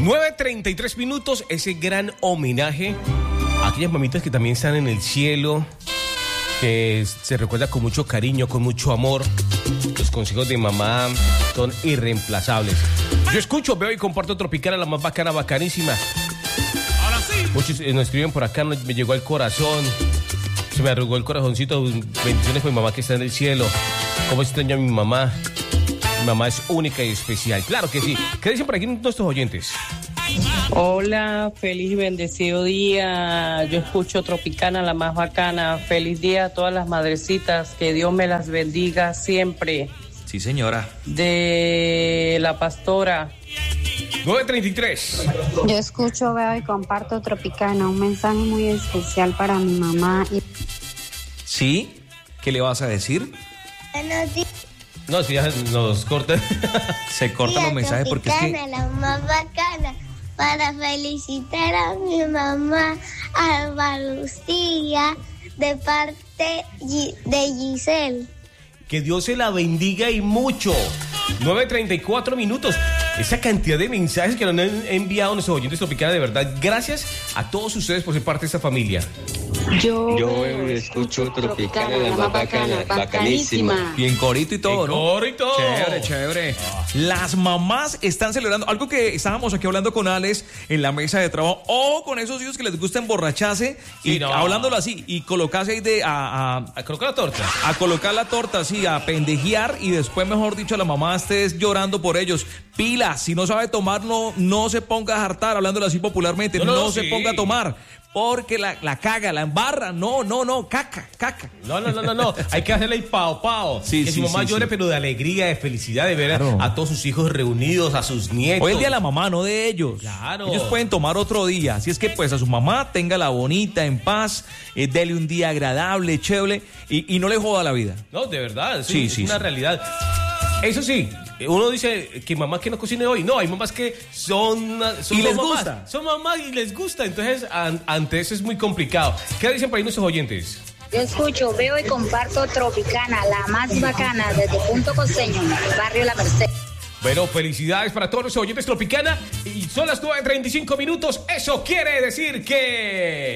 9:33, ese gran homenaje a aquellas mamitas que también están en el cielo, que se recuerda con mucho cariño, con mucho amor. Los consejos de mamá son irreemplazables. Yo escucho, veo y comparto Tropicana, la más bacana, bacanísima. Ahora sí. Muchos nos escriben por acá, me llegó al corazón. Se me arrugó el corazoncito. Bendiciones por mi mamá que está en el cielo. ¿Cómo extraño a mi mamá? Mi mamá es única y especial. Claro que sí. ¿Qué dicen por aquí nuestros oyentes? Hola, feliz y bendecido día. Yo escucho Tropicana, la más bacana. Feliz día a todas las madrecitas. Que Dios me las bendiga siempre. Sí, señora. De la pastora. 9:33. Yo escucho, veo y comparto Tropicana, un mensaje muy especial para mi mamá. ¿Sí? ¿Qué le vas a decir? No, si ya nos cortan. Se cortan los mensajes porque es que... la más bacana, para felicitar a mi mamá, Alba Lucía, de parte de Giselle. Que Dios se la bendiga y mucho. 9:34. Esa cantidad de mensajes que nos han enviado nuestros oyentes Tropicana, de verdad, gracias a todos ustedes por ser parte de esta familia. Yo escucho Tropicana, la más bacana, bacanísima. Y en corito y todo, ¿no? Coro y todo. Chévere, chévere. Las mamás están celebrando algo que estábamos aquí hablando con Alex en la mesa de trabajo. O con esos hijos que les gusta emborracharse y hablándolo así y colocarse ahí a colocar la torta. A colocar la torta, sí, a pendejear y después, mejor dicho, la mamá estés llorando por ellos. Pilas, si no sabe tomar, no se ponga a hartar, hablándolo así popularmente, no se ponga a tomar. Porque la caga, la embarra. No, caca. No. Hay que hacerle el pao. Sí, que sí, su mamá llore, pero de alegría, de felicidad, de ver a todos sus hijos reunidos, a sus nietos. Hoy es el día de la mamá, no de ellos. Claro. Ellos pueden tomar otro día. Así es que, pues, a su mamá, téngala bonita, en paz, dele un día agradable, chévere, y no le joda la vida. No, de verdad, es una realidad. Eso sí, uno dice que mamá que no cocine hoy. No, hay mamás que son y les mamás, gusta. Son mamás y les gusta. Entonces, ante eso es muy complicado. ¿Qué dicen por ahí nuestros oyentes? Yo escucho, veo y comparto Tropicana, la más bacana, desde Punto Costeño, barrio La Merced. Bueno, felicidades para todos los oyentes Tropicana. Y son las 9:35. Eso quiere decir que...